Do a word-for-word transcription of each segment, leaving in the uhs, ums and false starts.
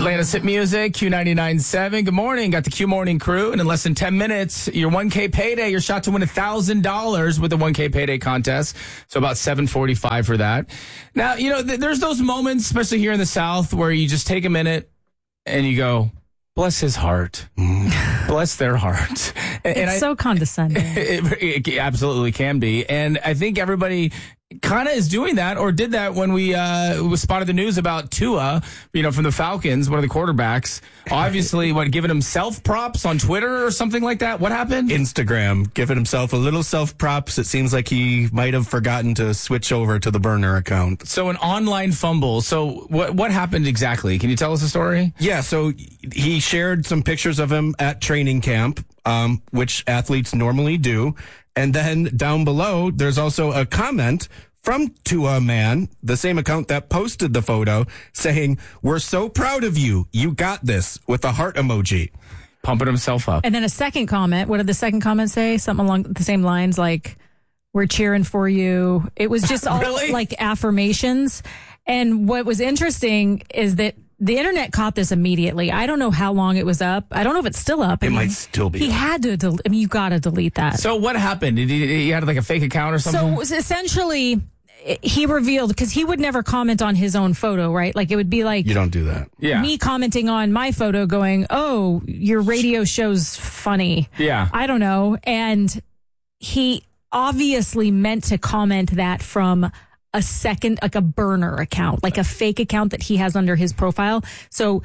Atlanta's Hit Music, Q ninety-nine point seven. Good morning. Got the Q Morning Crew. And in less than ten minutes, your one K payday, your shot to win one thousand dollars with the one K payday contest. So about seven forty-five for that. Now, you know, th- there's those moments, especially here in the South, where you just take a minute and you go, bless his heart. Mm. Bless their heart. And, it's and I, so condescending. It, it absolutely can be. And I think everybody kind of is doing that or did that when we uh, spotted the news about Tua, you know, from the Falcons, one of the quarterbacks. Obviously, what, giving himself props on Twitter or something like that? What happened? Instagram, giving himself a little self-props. It seems like he might have forgotten to switch over to the burner account. So an online fumble. So what what happened exactly? Can you tell us the story? Yeah, so he shared some pictures of him at training camp, um, which athletes normally do. And then down below, there's also a comment from Tua Man, the same account that posted the photo, saying, "We're so proud of you. You got this," with a heart emoji. Pumping himself up. And then a second comment. What did the second comment say? Something along the same lines like, "We're cheering for you." It was just all Really? like affirmations. And what was interesting is that the internet caught this immediately. I don't know how long it was up. I don't know if it's still up. I It mean, might still be He up. had to, del- I mean, you got to delete that. So what happened? Did he, he had like a fake account or something? So it was essentially, he revealed, because he would never comment on his own photo, right? Like it would be like You don't do that. yeah. me commenting on my photo going, "Oh, your radio show's funny." Yeah. I don't know. And he obviously meant to comment that from a second, like a burner account, like a fake account that he has under his profile. So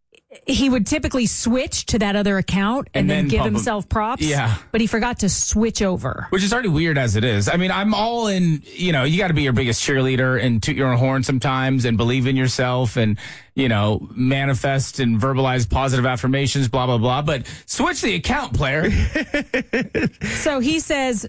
he would typically switch to that other account and, And then, then give pump him- himself props. Yeah. But he forgot to switch over. Which is already weird as it is. I mean, I'm all in, you know, you got to be your biggest cheerleader and toot your own horn sometimes and believe in yourself and, you know, manifest and verbalize positive affirmations, blah, blah, blah. But switch the account, player. So he says,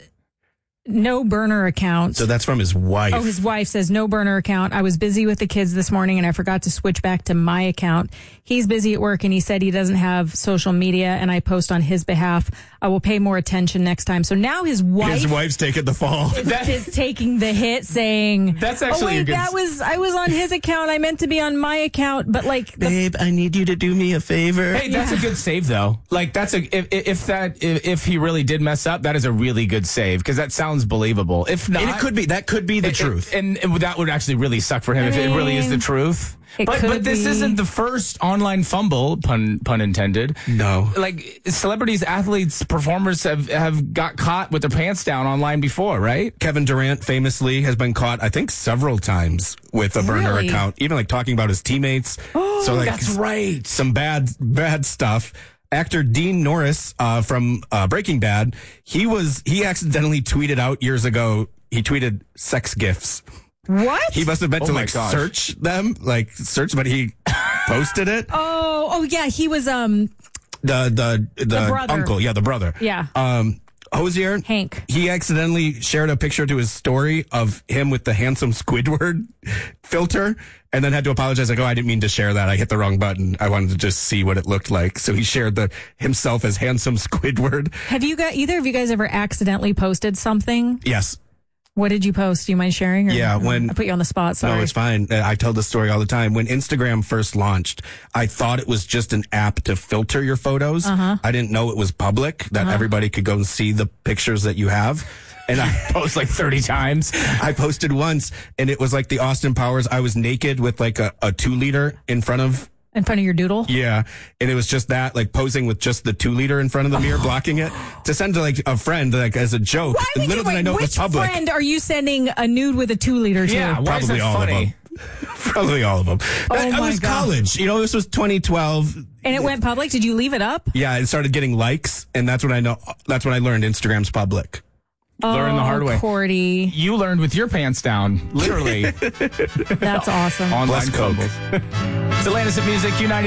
no burner account. So that's from his wife. Oh, his wife says, no burner account. I was busy with the kids this morning and I forgot to switch back to my account. He's busy at work and he said he doesn't have social media and I post on his behalf. I will pay more attention next time. So now his wife His wife's taking the fall. is, is taking the hit saying, That's actually oh, a wait, good- that was, I was on his account. I meant to be on my account. But like, the, Babe, I need you to do me a favor. Hey, that's a good save, though. Like, that's a, if, if that, if, if he really did mess up, that is a really good save because that sounds believable. If not, And it could be, that could be the it- truth. And, and that would actually really suck for him I if it really is the mean, truth. it But could but this be. isn't the first online fumble, pun pun intended. No. Like celebrities, athletes, performers have, have got caught with their pants down online before, right? Kevin Durant famously has been caught, I think, several times with a burner Really? account, even like talking about his teammates. Oh, so like that's right. some bad, bad stuff. Actor Dean Norris uh, from uh, Breaking Bad, he was he accidentally tweeted out years ago. He tweeted sex gifs. what? He must have meant Oh to my like gosh. search them, like search, but he posted it. oh, oh yeah. He was, um, The the the, The brother. uncle, yeah, the brother. Yeah. Um, Hosier, Hank. He accidentally shared a picture to his story of him with the handsome Squidward filter, and then had to apologize. Like, oh, I didn't mean to share that. I hit the wrong button. I wanted to just see what it looked like. So he shared the himself as handsome Squidward. Have you got, either of you guys ever accidentally posted something? Yes. What did you post? Do you mind sharing? Or, Yeah, when- I put you on the spot. Sorry. No, it's fine. Uh, I tell the story all the time. When Instagram first launched, I thought it was just an app to filter your photos. Uh-huh. I didn't know it was public, that everybody could go and see the pictures that you have. And I Post like thirty times. I posted once, and it was like the Austin Powers. I was naked with like a, a two liter in front of, In front of your doodle? yeah. And it was just that, like posing with just the two liter in front of the mirror, blocking it to send to like a friend, like as a joke. Why would Little you, did I wait, know it which was public. friend are you sending a nude with a two liter to? Yeah, why is Probably that all funny? of them. Probably all of them. That, Oh I my was God. college. You know, this was twenty twelve. And it went public? Did you leave it up? Yeah, it started getting likes, and that's when I know. That's when I learned Instagram's public. Learn the hard way. Oh, Cordy. You learned with your pants down, literally. That's awesome. Online Bless Coke. fumbles. It's Atlanta's Hit Music, Q ninety.